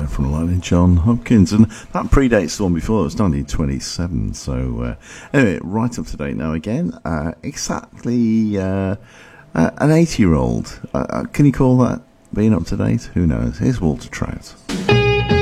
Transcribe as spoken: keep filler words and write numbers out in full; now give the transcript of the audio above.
from the line of John Hopkins, and that predates the one before. It was nineteen twenty-seven. So uh, anyway, right up to date now again. Uh, exactly uh, uh, an eighty-year-old. Uh, uh, can you call that being up to date? Who knows? Here's Walter Trout.